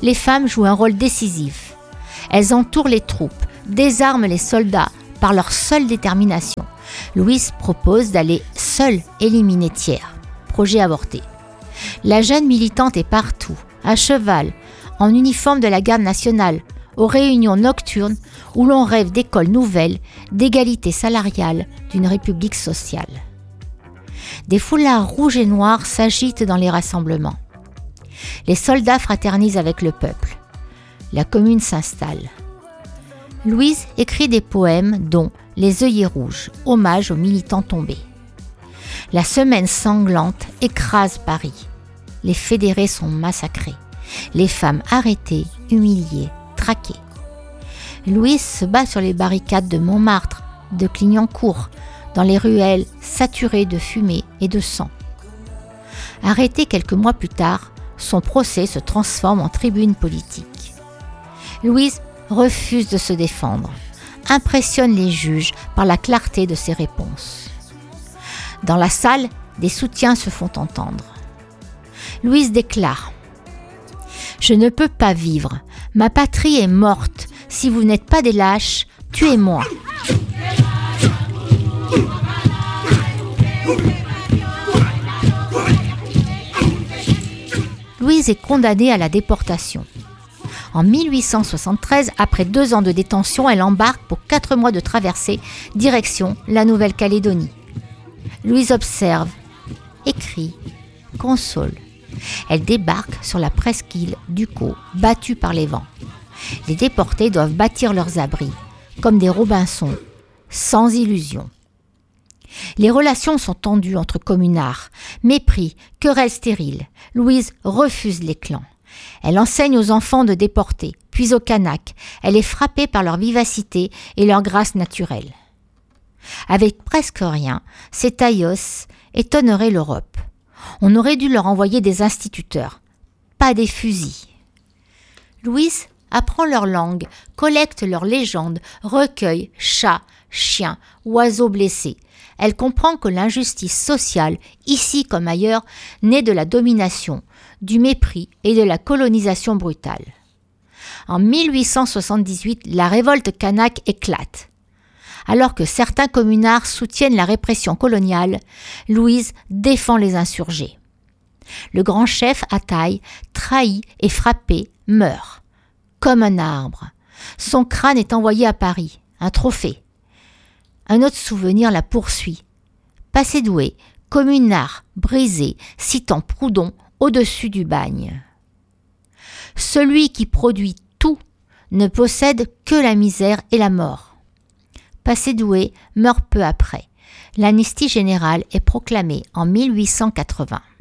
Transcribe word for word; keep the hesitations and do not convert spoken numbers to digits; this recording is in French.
les femmes jouent un rôle décisif. Elles entourent les troupes, désarment les soldats par leur seule détermination. Louise propose d'aller seule éliminer Thiers. Projet avorté. La jeune militante est partout, à cheval, en uniforme de la garde nationale, aux réunions nocturnes où l'on rêve d'écoles nouvelles, d'égalité salariale, d'une république sociale. Des foulards rouges et noirs s'agitent dans les rassemblements. Les soldats fraternisent avec le peuple. La commune s'installe. Louise écrit des poèmes dont « Les œillets rouges », hommage aux militants tombés. La semaine sanglante écrase Paris. Les fédérés sont massacrés. Les femmes arrêtées, humiliées, traquées. Louise se bat sur les barricades de Montmartre, de Clignancourt, dans les ruelles saturées de fumée et de sang. Arrêtée quelques mois plus tard, son procès se transforme en tribune politique. Louise refuse de se défendre, impressionne les juges par la clarté de ses réponses. Dans la salle, des soutiens se font entendre. Louise déclare « Je ne peux pas vivre, ma patrie est morte, si vous n'êtes pas des lâches, tuez-moi ». Louise est condamnée à la déportation. En mille huit cent soixante-treize, après deux ans de détention, elle embarque pour quatre mois de traversée, direction la Nouvelle-Calédonie. Louise observe, écrit, console. Elle débarque sur la presqu'île Ducos, battue par les vents. Les déportés doivent bâtir leurs abris, comme des Robinson, sans illusion. Les relations sont tendues entre communards. Mépris, querelles stériles. Louise refuse les clans. Elle enseigne aux enfants de déportés, puis aux Kanaks. Elle est frappée par leur vivacité et leur grâce naturelle. Avec presque rien, ces taillos étonneraient l'Europe. On aurait dû leur envoyer des instituteurs, pas des fusils. Louise apprend leur langue, collecte leurs légendes, recueille chats, chiens, oiseaux blessés. Elle comprend que l'injustice sociale, ici comme ailleurs, naît de la domination, du mépris et de la colonisation brutale. En mille huit cent soixante-dix-huit, la révolte kanak éclate. Alors que certains communards soutiennent la répression coloniale, Louise défend les insurgés. Le grand chef Ataï, trahi et frappé, meurt, comme un arbre. Son crâne est envoyé à Paris, un trophée. Un autre souvenir la poursuit. Passédoué, communard, brisé, citant Proudhon au-dessus du bagne. Celui qui produit tout ne possède que la misère et la mort. Passédoué meurt peu après. L'amnistie générale est proclamée en mille huit cent quatre-vingts.